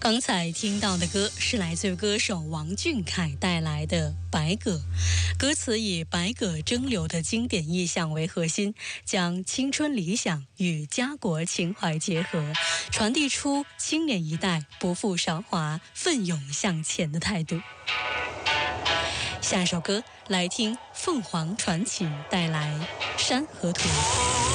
刚才听到的歌是来自于歌手王俊凯带来的《百舸》，歌词以百舸争流的经典意象为核心，将青春理想与家国情怀结合，传递出青年一代不负韶华、奋勇向前的态度。下一首歌来听凤凰传奇带来《山河图》。